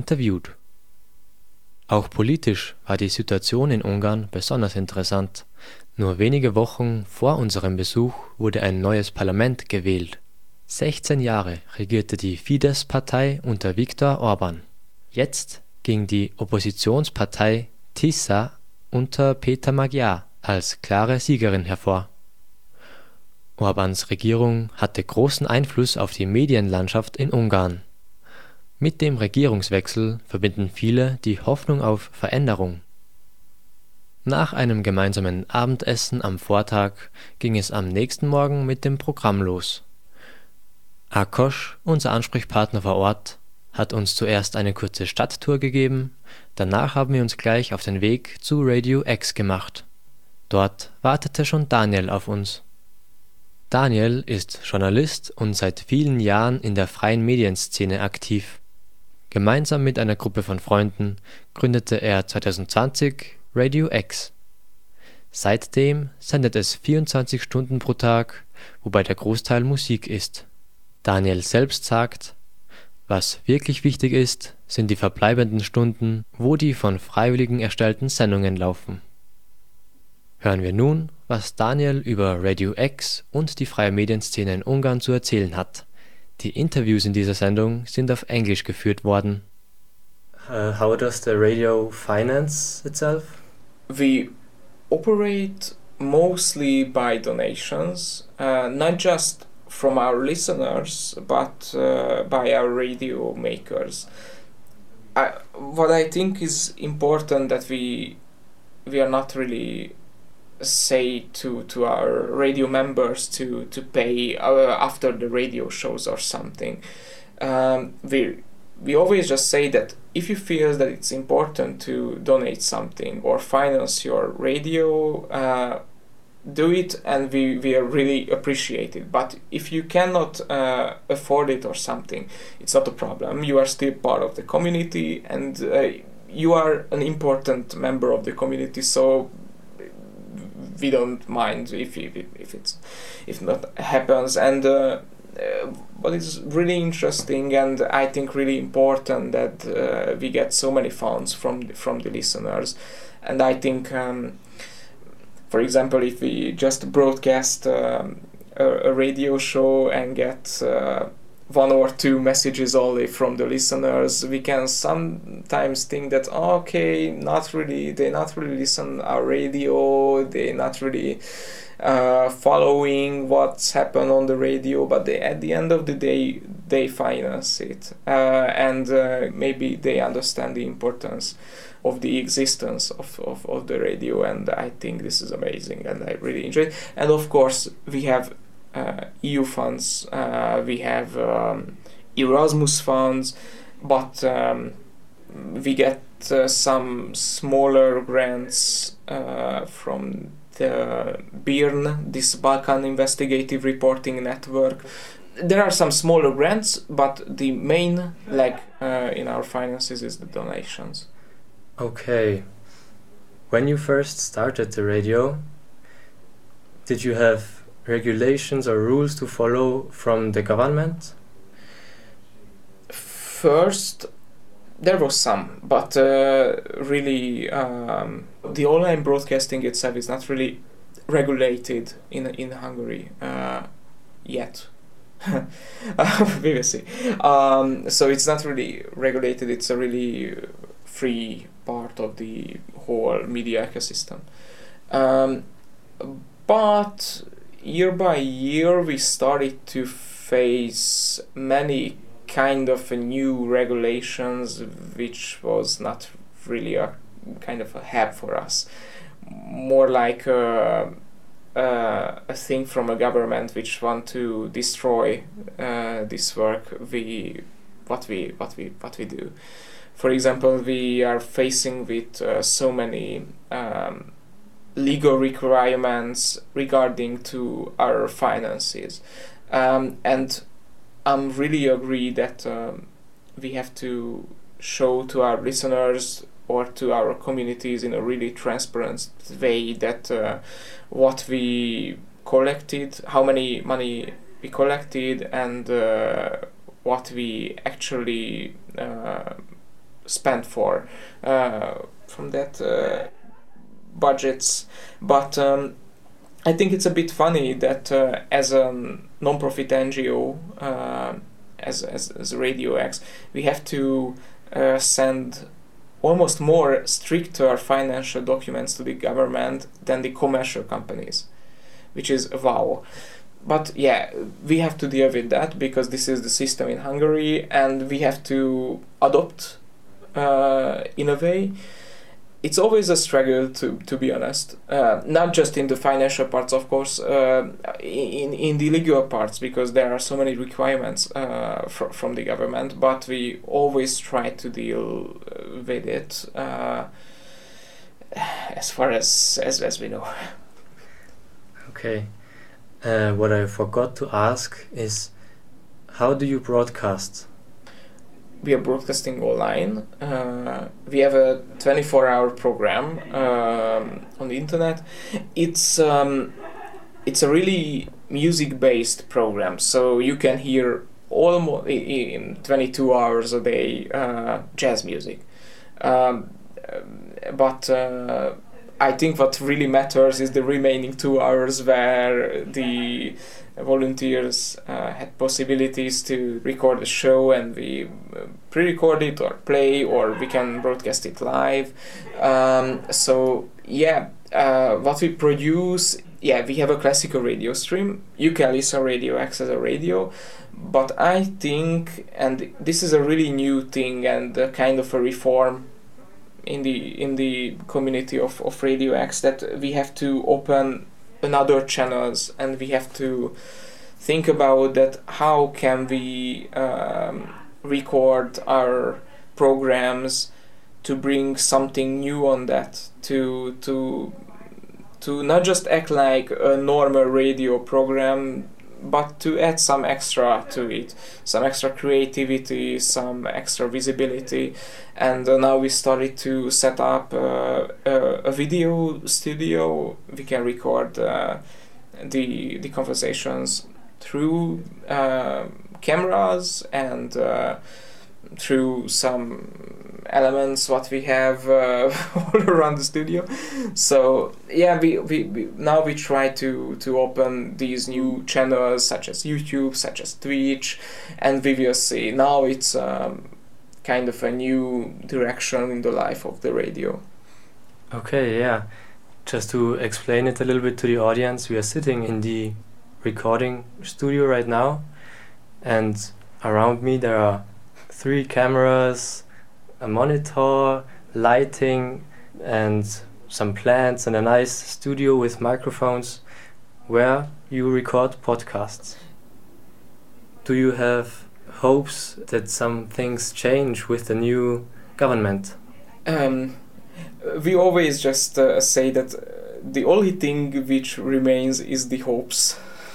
interviewt. Auch politisch war die Situation in Ungarn besonders interessant. Nur wenige Wochen vor unserem Besuch wurde ein neues Parlament gewählt. 16 Jahre regierte die Fidesz-Partei unter Viktor Orbán. Jetzt ging die Oppositionspartei TISA unter Péter Magyar als klare Siegerin hervor. Orbáns Regierung hatte großen Einfluss auf die Medienlandschaft in Ungarn. Mit dem Regierungswechsel verbinden viele die Hoffnung auf Veränderung. Nach einem gemeinsamen Abendessen am Vortag ging es am nächsten Morgen mit dem Programm los. Ákos, unser Ansprechpartner vor Ort, hat uns zuerst eine kurze Stadttour gegeben, danach haben wir uns gleich auf den Weg zu Radio X gemacht. Dort wartete schon Daniel auf uns. Daniel ist Journalist und seit vielen Jahren in der freien Medienszene aktiv. Gemeinsam mit einer Gruppe von Freunden gründete er 2020 Radio X. Seitdem sendet es 24 Stunden pro Tag, wobei der Großteil Musik ist. Daniel selbst sagt, was wirklich wichtig ist, sind die verbleibenden Stunden, wo die von Freiwilligen erstellten Sendungen laufen. Hören wir nun, was Daniel über Radio X und die freie Medienszene in Ungarn zu erzählen hat. Die Interviews in dieser Sendung sind auf Englisch geführt worden. How does the radio finance itself? We operate mostly by donations, not just from our listeners, but by our radio makers. What I think is important that we are not really say to our radio members to pay after the radio shows or something. We always just say that if you feel that it's important to donate something or finance your radio, do it, and we are really appreciate it. But if you cannot afford it or something, it's not a problem. You are still part of the community, and you are an important member of the community, so we don't mind if not happens. And what is really interesting and I think really important that we get so many funds from the listeners. And I think, for example, if we just broadcast a radio show and get one or two messages only from the listeners, we can sometimes think that they not really listen our radio, they not really following what's happened on the radio, but at the end of the day they finance it, and maybe they understand the importance of the existence of the radio, and I think this is amazing and I really enjoy it. And of course we have EU funds, we have Erasmus funds, but we get some smaller grants from the BIRN, this Balkan Investigative Reporting Network. There are some smaller grants, but the main leg in our finances is the donations. Okay. When you first started the radio, did you have regulations or rules to follow from the government? First, there was some, but really the online broadcasting itself is not really regulated in Hungary yet. We will see. So it's not really regulated, it's a really free part of the whole media ecosystem. But year by year we started to face many kind of new regulations, which was not really a kind of a help for us, more like a thing from a government which want to destroy this work what we do. For example, we are facing with so many legal requirements regarding to our finances, and I'm really agree that we have to show to our listeners or to our communities in a really transparent way that what we collected, how many money we collected, and what we actually spend for from that budgets. But I think it's a bit funny that as a non-profit NGO, as Radio X, we have to send almost more stricter financial documents to the government than the commercial companies, which is wow. But yeah, we have to deal with that because this is the system in Hungary, and we have to adopt in a way. It's always a struggle, to be honest, not just in the financial parts, of course, in the legal parts, because there are so many requirements from the government, but we always try to deal with it as far as we know. Okay. What I forgot to ask is, how do you broadcast? We are broadcasting online. We have a 24-hour program on the internet. It's a really music-based program, so you can hear almost in 22 hours a day jazz music. But I think what really matters is the remaining 2 hours where the volunteers had possibilities to record a show, and we pre-record it or play, or we can broadcast it live. So yeah, what we produce, yeah, we have a classical radio stream. You can listen Radio X as a radio, but I think, and this is a really new thing and a kind of a reform in the community of Radio X, that we have to open another channels, and we have to think about that, how can we record our programs to bring something new on that, to not just act like a normal radio program, but to add some extra to it, some extra creativity, some extra visibility. And now we started to set up a video studio. We can record the conversations through cameras and through some elements what we have all around the studio. So yeah, we now we try to open these new channels such as YouTube, such as Twitch, and we will see. Now it's kind of a new direction in the life of the radio. Okay, yeah. Just to explain it a little bit to the audience, we are sitting in the recording studio right now, and around me there are 3 cameras, a monitor, lighting, and some plants, and a nice studio with microphones where you record podcasts. Do you have hopes that some things change with the new government? We always just say that the only thing which remains is the hopes.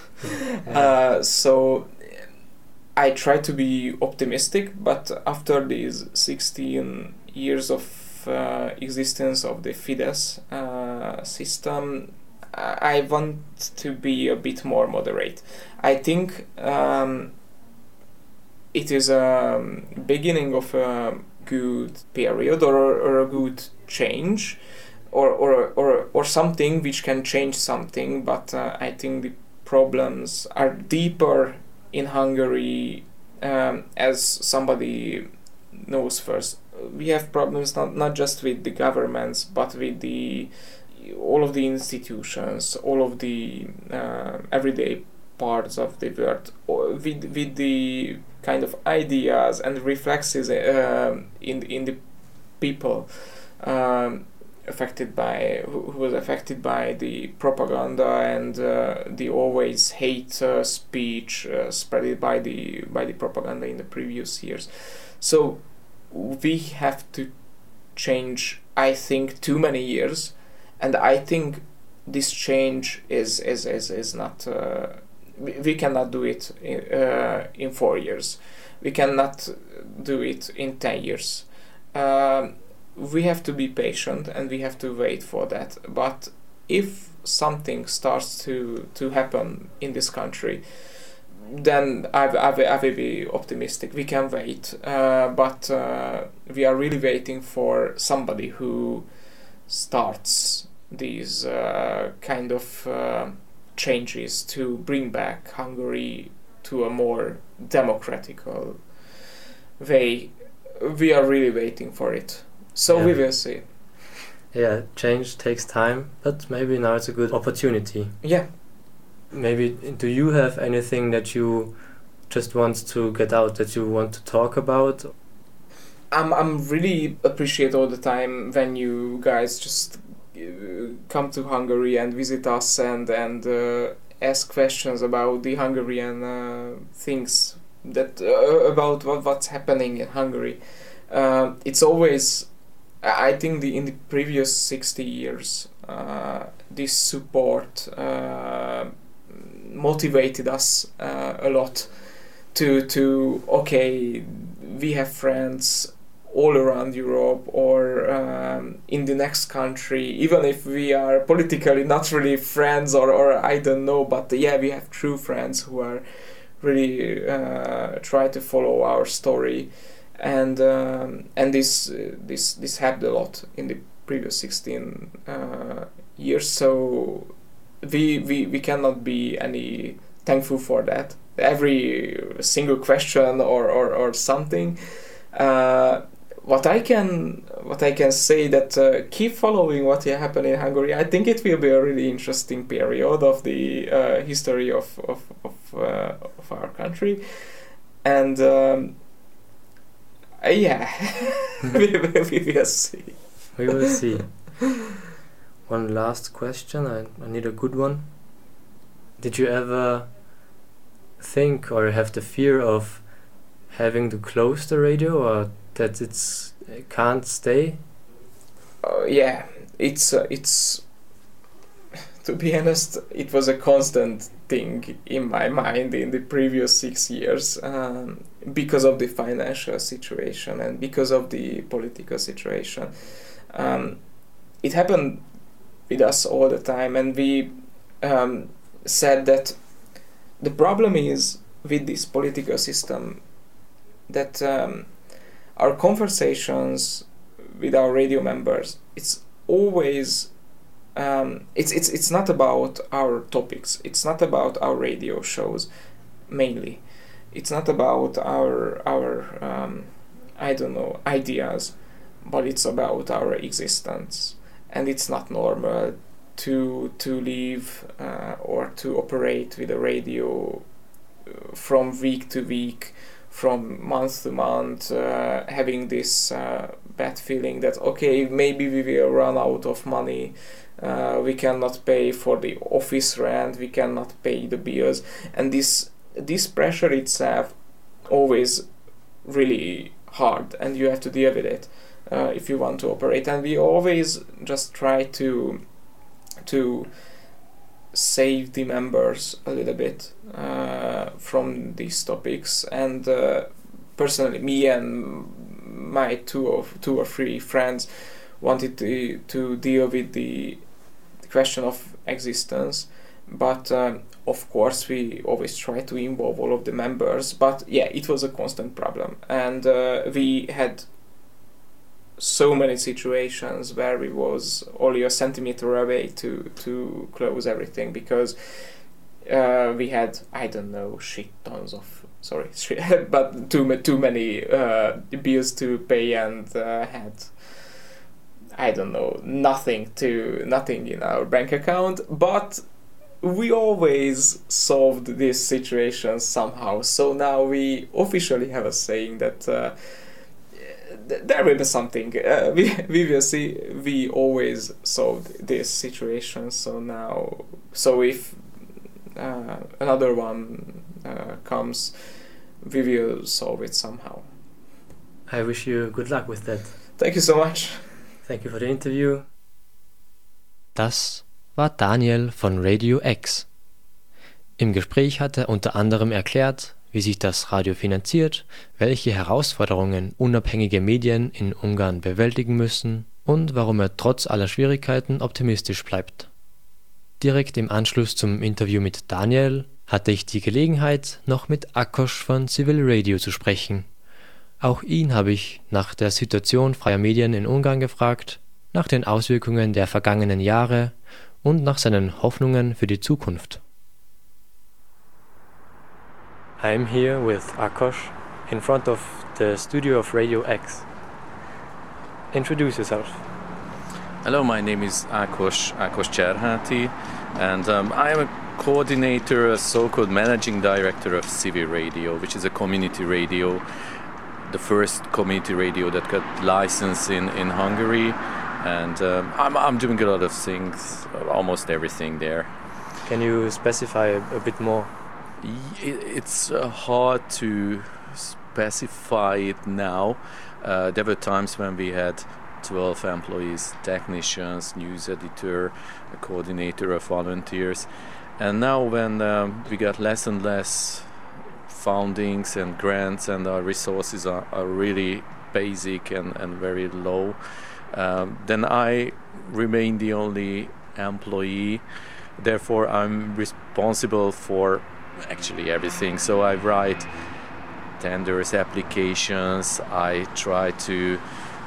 So I try to be optimistic, but after these 16 years of existence of the Fidesz system, I want to be a bit more moderate. I think it is a beginning of a good period or a good change, or something which can change something, but I think the problems are deeper in Hungary, as somebody knows first. We have problems not just with the governments, but with all of the institutions, all of the everyday parts of the world, with the kind of ideas and reflexes in the people who was affected by the propaganda and the always hate speech spread by the propaganda in the previous years. So we have to change, I think, too many years, and I think this change is not. We cannot do it in 4 years. We cannot do it in 10 years. We have to be patient and we have to wait for that. But if something starts to happen in this country, then I will be optimistic. We can wait, but we are really waiting for somebody who starts these kind of changes to bring back Hungary to a more democratical way. We are really waiting for it. So we will see. Yeah, change takes time, but maybe now it's a good opportunity. Yeah. Maybe, do you have anything that you just want to get out, that you want to talk about? I'm really appreciate all the time when you guys just come to Hungary and visit us and ask questions about the Hungarian things that about what's happening in Hungary. It's always, I think, in the previous 60 years, this support motivated us a lot to okay, we have friends all around Europe or in the next country, even if we are politically not really friends or I don't know, but yeah, we have true friends who are really try to follow our story, and this helped a lot in the previous 16 years. So we cannot be any thankful for that. Every single question or something. What I can say that keep following what happened in Hungary. I think it will be a really interesting period of the history of our country, and yeah, we will see. We will see. One last question. I need a good one. Did you ever think or have the fear of having to close the radio, or that it can't stay? Yeah, it's to be honest, it was a constant thing in my mind in the previous 6 years, because of the financial situation and because of the political situation. It happened with us all the time, and we said that the problem is with this political system that our conversations with our radio members, it's always it's not about our topics, it's not about our radio shows mainly, it's not about our I don't know, ideas, but it's about our existence. And it's not normal to live or to operate with a radio from week to week, from month to month, having this bad feeling that okay, maybe we will run out of money, we cannot pay for the office rent, we cannot pay the bills, and this pressure itself always really hard, and you have to deal with it if you want to operate. And we always just try to save the members a little bit from these topics, and personally me and my two or three friends wanted to deal with the question of existence, but of course we always try to involve all of the members. But yeah, it was a constant problem, and we had so many situations where we was only a centimeter away to close everything, because we had, I don't know, but too many bills to pay, and had, I don't know, nothing in our bank account. But we always solved this situation somehow. So now we officially have a saying that there will be something. We will see. We always solved this situation. So if another one comes, we will solve it somehow. I wish you good luck with that. Thank you so much. Thank you for the interview. Das war Daniel von Radio X. Im Gespräch hat er unter anderem erklärt, wie sich das Radio finanziert, welche Herausforderungen unabhängige Medien in Ungarn bewältigen müssen und warum er trotz aller Schwierigkeiten optimistisch bleibt. Direkt im Anschluss zum Interview mit Daniel hatte ich die Gelegenheit, noch mit Ákos von Civil Radio zu sprechen. Auch ihn habe ich nach der Situation freier Medien in Ungarn gefragt, nach den Auswirkungen der vergangenen Jahre und nach seinen Hoffnungen für die Zukunft. I'm here with Ákos in front of the studio of Radio X. Introduce yourself. Hello, my name is Ákos Cserháti, and I am a coordinator, a so-called managing director of Civil Radio, which is a community radio, the first community radio that got licensed in Hungary, and I'm doing a lot of things, almost everything there. Can you specify a bit more? It's hard to specify it now. There were times when we had 12 employees, technicians, news editor, a coordinator of volunteers. And now when we got less and less fundings and grants and our resources are really basic and very low, then I remain the only employee. Therefore, I'm responsible for actually everything. So I write tenders, applications, I try to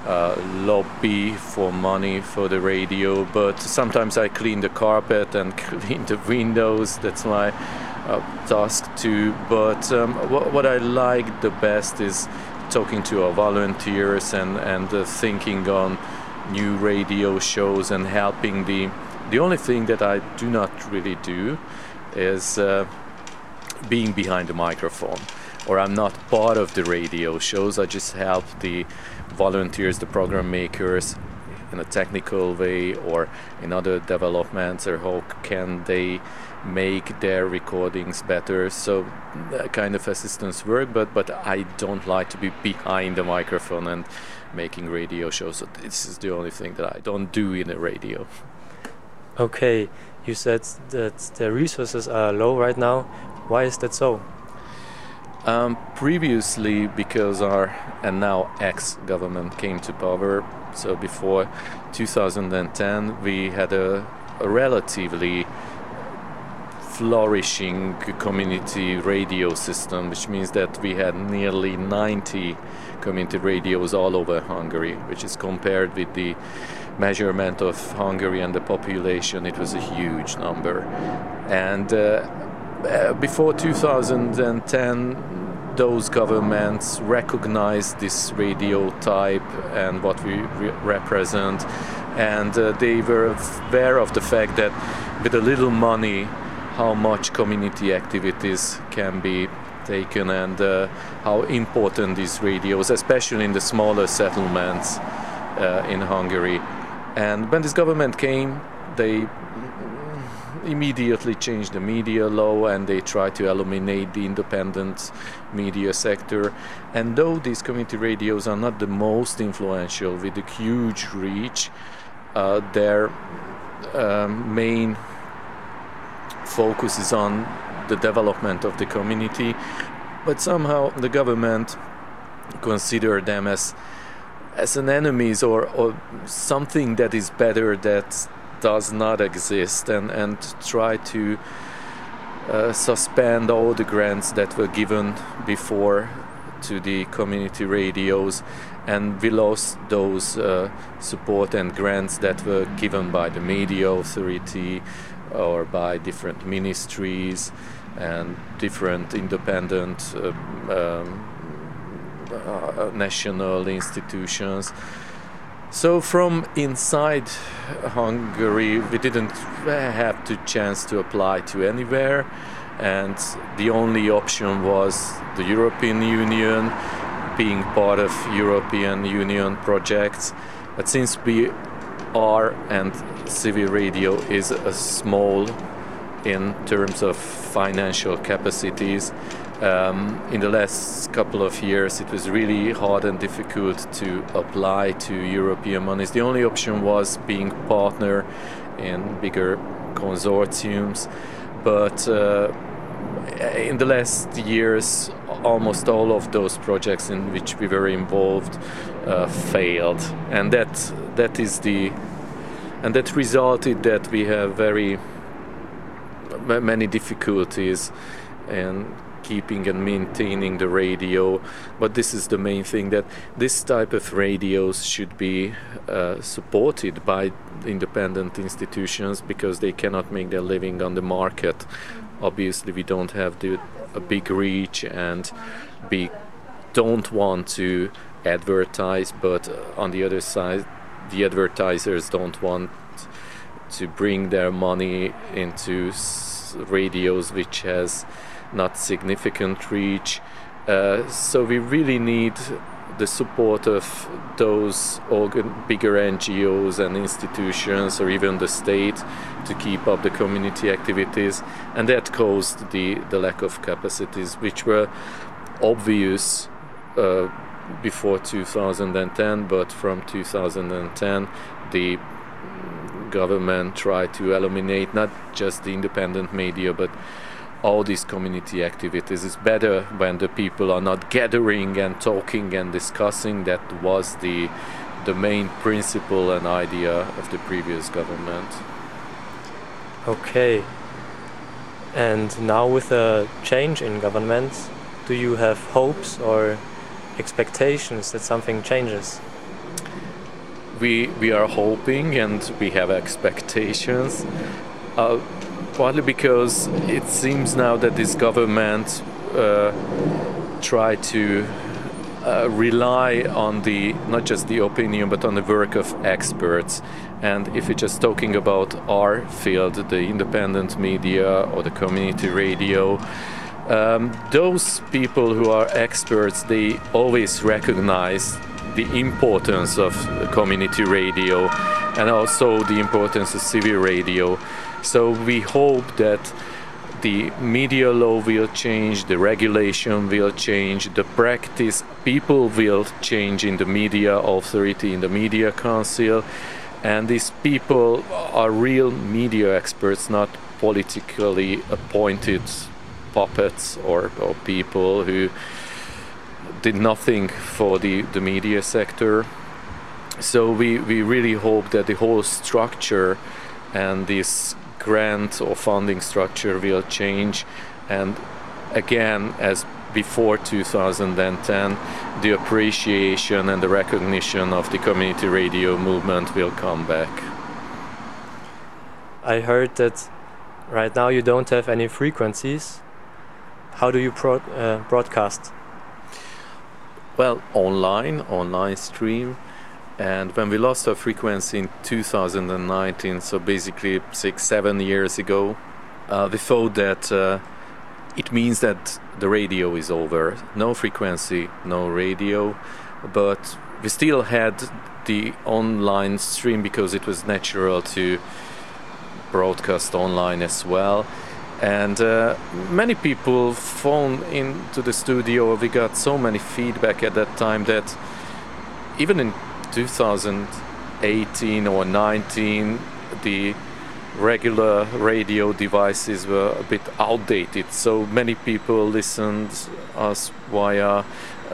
lobby for money for the radio, but sometimes I clean the carpet and clean the windows. That's my task too. But what I like the best is talking to our volunteers and thinking on new radio shows and helping the only thing that I do not really do is being behind the microphone, or I'm not part of the radio shows. I just help the volunteers, the program makers, in a technical way or in other developments, or how can they make their recordings better. So that kind of assistance work, but I don't like to be behind the microphone and making radio shows. So this is the only thing that I don't do in the radio. Okay, you said that the resources are low right now. Why is that so? Previously, because our and now ex-government came to power, so before 2010 we had a relatively flourishing community radio system, which means that we had nearly 90 community radios all over Hungary, which is compared with the measurement of Hungary and the population, it was a huge number. And before 2010, those governments recognized this radio type and what we represent, and they were aware of the fact that with a little money, how much community activities can be taken, and how important these radios, especially in the smaller settlements in Hungary. And when this government came, they immediately changed the media law and they tried to eliminate the independent media sector. And though these community radios are not the most influential with a huge reach, their main focus is on the development of the community, but somehow the government consider them as an enemies or something that is better that does not exist, and try to suspend all the grants that were given before to the community radios, and we lost those support and grants that were given by the media authority or by different ministries and different independent national institutions. So from inside Hungary, we didn't have the chance to apply to anywhere, and the only option was the European Union, being part of European Union projects. But since we are, and Civil Radio is a small in terms of financial capacities, in the last couple of years it was really hard and difficult to apply to European monies. The only option was being partner in bigger consortiums, but in the last years almost all of those projects in which we were involved failed, and that resulted that we have very many difficulties in keeping and maintaining the radio, but this is the main thing, that this type of radios should be supported by independent institutions, because they cannot make their living on the market. Obviously we don't have a big reach, and we don't want to advertise, but on the other side the advertisers don't want to bring their money into radios which has not significant reach. So we really need the support of those bigger NGOs and institutions, or even the state, to keep up the community activities, and that caused the lack of capacities, which were obvious before 2010, but from 2010 the government tried to eliminate not just the independent media but all these community activities. It's better when the people are not gathering and talking and discussing. That was the main principle and idea of the previous government. Okay. And now with a change in government, do you have hopes or expectations that something changes? We are hoping and we have expectations. Partly because it seems now that this government try to rely on not just the opinion but on the work of experts. And if we're just talking about our field, the independent media or the community radio, those people who are experts, they always recognize the importance of community radio and also the importance of civil radio. So we hope that the media law will change, the regulation will change, the practice, people will change in the media authority, in the media council, and these people are real media experts, not politically appointed puppets or people who did nothing for the media sector. So we really hope that the whole structure and this grant or funding structure will change, and again, as before 2010, the appreciation and the recognition of the community radio movement will come back. I heard that right now you don't have any frequencies. How do you broadcast? Well, online stream. And when we lost our frequency in 2019, so basically 6-7 years ago, we thought that it means that the radio is over. No frequency, no radio. But we still had the online stream because it was natural to broadcast online as well. And many people phoned into the studio. We got so many feedback at that time that even in 2018 or 19, the regular radio devices were a bit outdated. So many people listened us via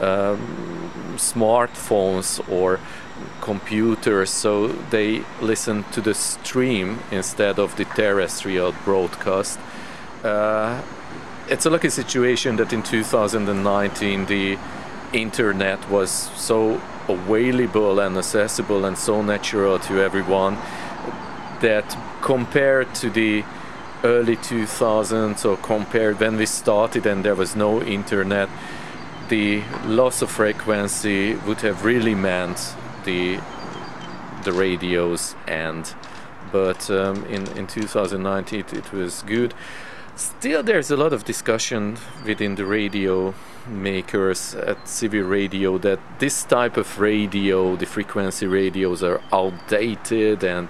smartphones or computers, so they listened to the stream instead of the terrestrial broadcast. It's a lucky situation that in 2019 the internet was so available and accessible and so natural to everyone that compared to the early 2000s, or compared when we started and there was no internet, the loss of frequency would have really meant the radio's end. But in 2019 it was good. Still, there's a lot of discussion within the radio makers at civil radio that this type of radio, the frequency radios, are outdated and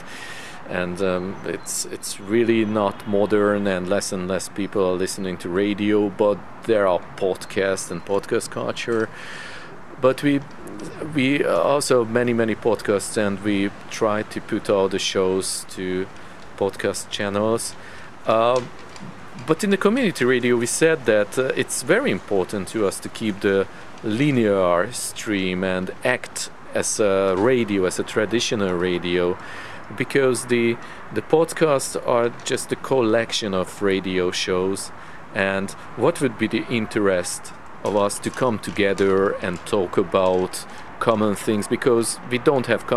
it's really not modern, and less people are listening to radio. But there are podcasts and podcast culture. But we also many podcasts, and we try to put all the shows to podcast channels. But in the community radio, we said that it's very important to us to keep the linear stream and act as a radio, as a traditional radio, because the podcasts are just a collection of radio shows. And what would be the interest of us to come together and talk about common things, because we don't have